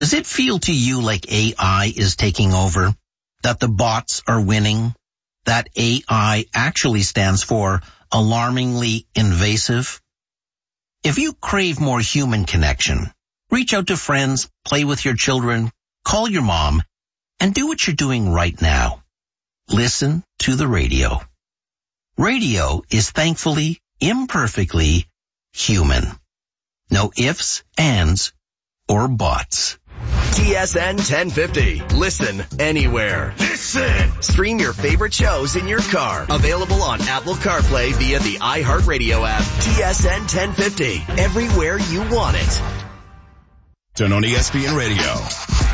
Does it feel to you like AI is taking over? That the bots are winning? That AI actually stands for alarmingly invasive? If you crave more human connection, reach out to friends, play with your children, call your mom, and do what you're doing right now. Listen to the radio. Radio is thankfully, imperfectly human. No ifs, ands, or buts. TSN 1050. Listen anywhere. Listen. Stream your favorite shows in your car. Available on Apple CarPlay via the iHeartRadio app. TSN 1050. Everywhere you want it. Turn on ESPN Radio.